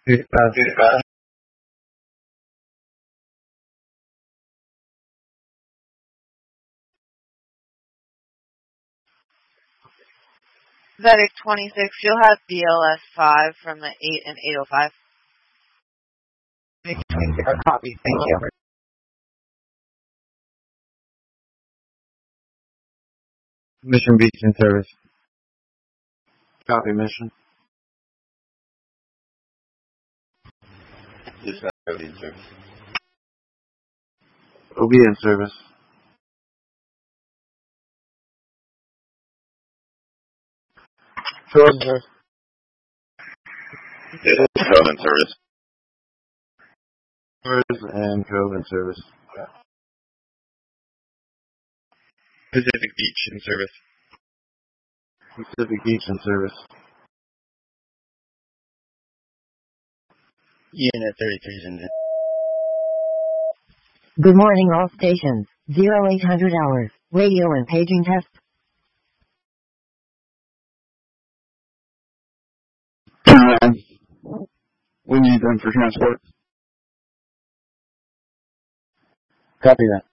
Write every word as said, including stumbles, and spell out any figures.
Uh, Vedic twenty-six, you'll have B L S five from the eight and eight oh five. Copy, thank you. Mission Beach in service. Copy, mission. Dispatch Cody in service. O B in service. Shore in service. Cove in service. Shores and Cove in service. Pacific Beach in service. Pacific Beach in service. Unit thirty-three is in. Good morning, all stations. zero eight hundred hours. Radio and paging test. We need them for transport. Copy that.